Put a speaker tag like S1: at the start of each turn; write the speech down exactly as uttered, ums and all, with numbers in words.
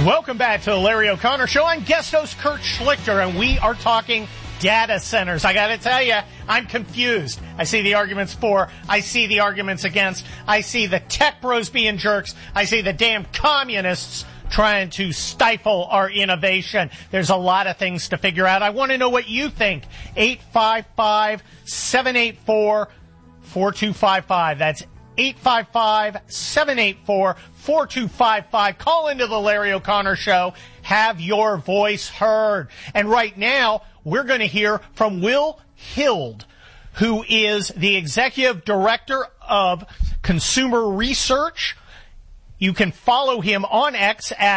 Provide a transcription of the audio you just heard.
S1: Welcome back to the Larry O'Connor Show. I'm guest host Kurt Schlichter, and we are talking data centers. I got to tell you, I'm confused. I see the arguments for, I see the arguments against, I see the tech bros being jerks, I see the damn communists trying to stifle our innovation. There's a lot of things to figure out. I want to know what you think. eight five five, seven eight four, four two five five. That's eight five five, seven eight four, four two five five. Call into the Larry O'Connor Show. Have your voice heard. And right now, we're going to hear from Will Hild, who is the Executive Director of Consumer Research. You can follow him on X at